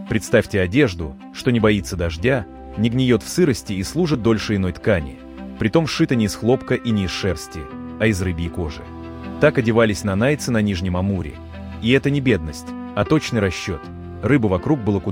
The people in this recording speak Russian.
Представьте одежду, что не боится дождя, не гниет в сырости и служит дольше иной ткани. Притом сшита не из хлопка и не из шерсти, а из рыбьей кожи. Так одевались нанайцы на Нижнем Амуре. И это не бедность, а точный расчет. Рыбы вокруг было куда